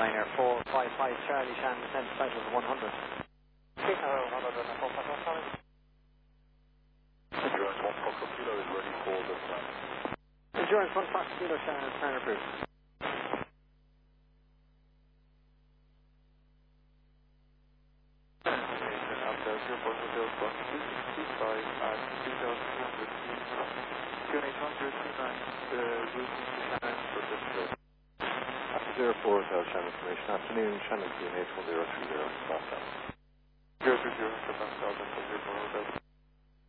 Ryanair 455 Charlie Shannon, descend flight level 100. Endurance 1 Foxtrot Kilo is ready for the flight. Endurance 1 Foxtrot Kilo Shannon, standard approved. After 0.0.265 at 3,200 feet, QNH 100 T9, route to Shannon, process closed. After 04 Hotel Shannon information, afternoon, Shannon QNH 1030, stop down. 030, Pascal, Delta 04 Hotel.